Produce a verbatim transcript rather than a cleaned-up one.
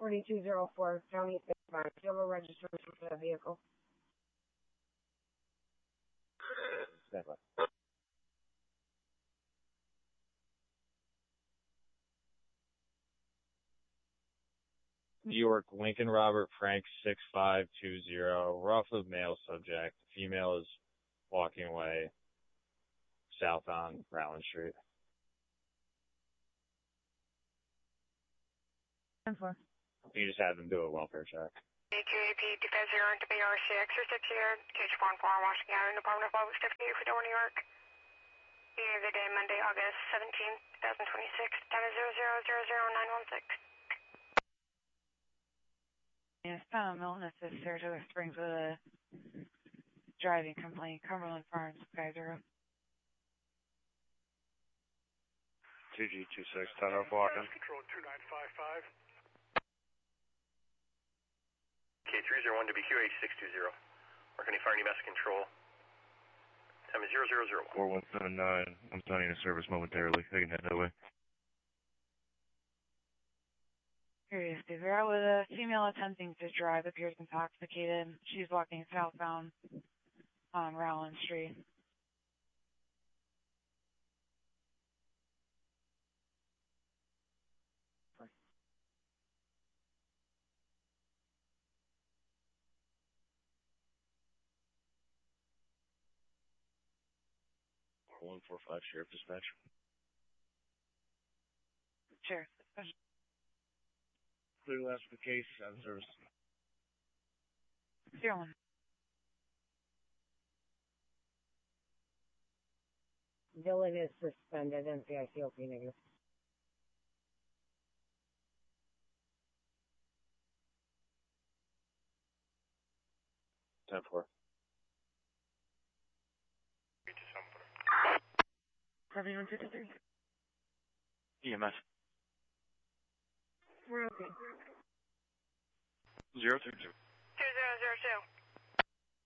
forty-two oh four, County sixty-five. Do you have a registration for that vehicle? Stand by. New York, Lincoln Robert Frank six five two zero. We're off of male subject. The female is walking away south on Rowland Street. ten four. You just had them do a welfare check. Q A P two five zero to B R C X or six here, Cage four four, Washington Avenue, Department of Public Safety, Fedora, New York. Year of the day, Monday, August seventeenth, twenty twenty-six, time is zero zero zero zero nine one six. Yes, Tom Milton, this is Saratoga Springs with a driving complaint. Cumberland Farms, five zero. two G two six, ten oh blocking. Control two nine five five. K three zero one to B Q H six two zero. Marconi Fire New Mass Control. Time is zero zero zero one. four one seven nine. I'm starting to service momentarily. I can head that way. Curious, Devera with a female attempting to drive appears intoxicated. She's walking southbound on Rowland Street. one four five, Sheriff Dispatch. Sheriff. Clear last for the case, out of service. Zero one. Villain is suspended, N C I C O P negative. ten four. seventy-one fifty-three. E M S. We're okay. Zero two two. Two zero zero two.